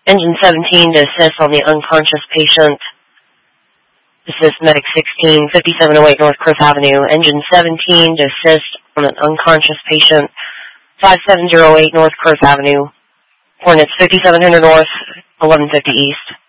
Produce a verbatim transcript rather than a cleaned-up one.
Engine seventeen to assist on the unconscious patient. Assist Medic sixteen, fifty-seven oh eight North Cross Avenue. Engine seventeen to assist on an unconscious patient. five seven zero eight North Cross Avenue. Coordinates fifty-seven hundred North, eleven fifty East.